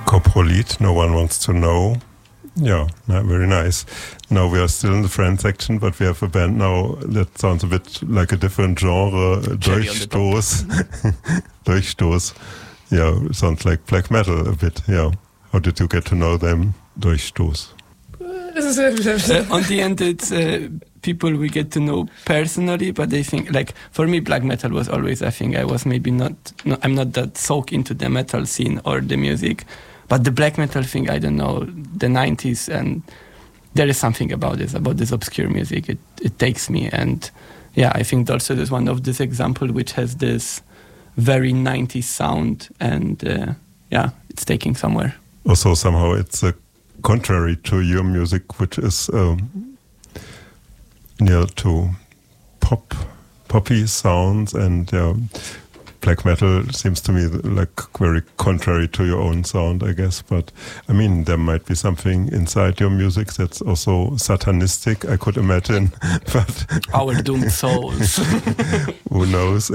Coprolite, No One Wants to Know. Yeah, very nice. Now we are still in the Friend section, but we have a band now that sounds a bit like a different genre. Durchstoß. Durchstoß. Yeah, sounds like black metal a bit. Yeah. How did you get to know them? Durchstoß. On the end, it's people we get to know personally, but I think, like, for me, black metal was always, I think I was maybe I'm not that soaked into the metal scene or the music, but the black metal thing, I don't know, the 90s, and there is something about this obscure music. It takes me, and yeah, I think Dulcet is one of this example which has this very 90s sound, and yeah, it's taking somewhere. Also, somehow it's contrary to your music, which is near to poppy sounds, and black metal seems to me like very contrary to your own sound, I guess. But I mean, there might be something inside your music that's also satanistic, I could imagine. But our doomed souls. Who knows?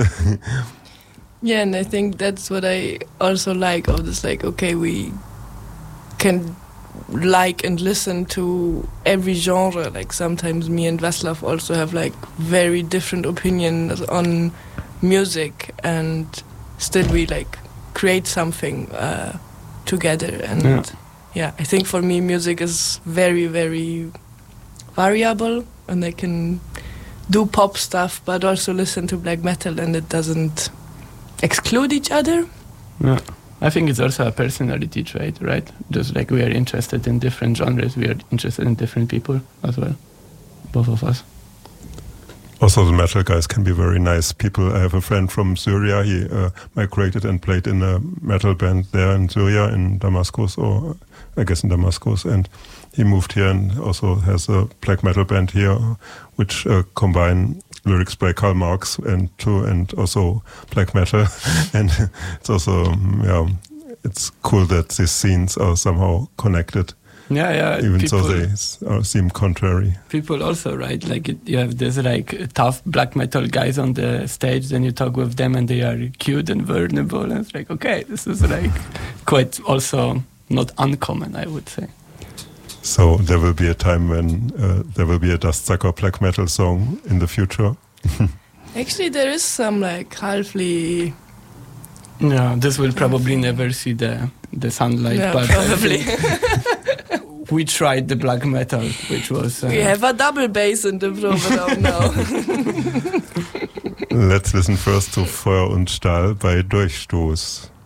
Yeah, and I think that's what I also like of this, like, okay, we can like and listen to every genre. Like, sometimes me and Václav also have like very different opinions on music, and still we like create something together. And yeah, I think for me music is very, very variable, and I can do pop stuff but also listen to black metal, and it doesn't exclude each other. Yeah, I think it's also a personality trait, right? Just like we are interested in different genres, we are interested in different people as well, both of us. Also, the metal guys can be very nice people. I have a friend from Syria. He migrated and played in a metal band there in Syria, in Damascus, or I guess in Damascus. And he moved here and also has a black metal band here, which combine lyrics by Karl Marx and also black metal. And it's also, it's cool that these scenes are somehow connected. Yeah. Even so they seem contrary. People also, right? Like you have this like tough black metal guys on the stage, then you talk with them and they are cute and vulnerable, and it's like, okay, this is like quite also not uncommon, I would say. So there will be a time when there will be a Dustsucker black metal song in the future. Actually, there is some like halfly. Yeah, this will probably never see the sunlight. Yeah, but probably. We tried the black metal, which was... we have a double bass in the program now. Let's listen first to Feuer und Stahl bei Durchstoß.